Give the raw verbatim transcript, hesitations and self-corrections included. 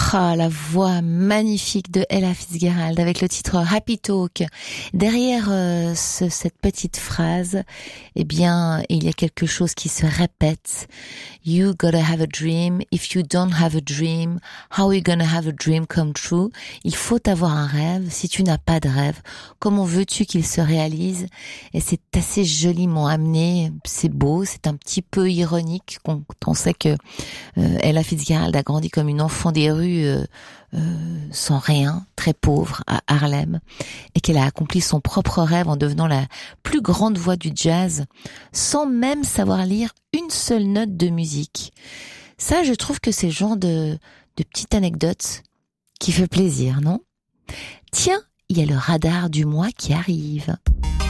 Ah, la voix magnifique de Ella Fitzgerald avec le titre Happy Talk. Derrière euh, ce, cette petite phrase, eh bien, il y a quelque chose qui se répète. You gotta have a dream. If you don't have a dream, how are you gonna have a dream come true? Il faut avoir un rêve. Si tu n'as pas de rêve, comment veux-tu qu'il se réalise? Et c'est assez joliment amené. C'est beau, c'est un petit peu ironique quand on sait que euh, Ella Fitzgerald a grandi comme une enfant des rues, euh, euh, sans rien, très pauvre, à Harlem, et qu'elle a accompli son propre rêve en devenant la plus grande voix du jazz, sans même savoir lire une seule note de musique. Ça, je trouve que c'est le genre de, de petite anecdote qui fait plaisir, non? Tiens, il y a le radar du mois qui arrive.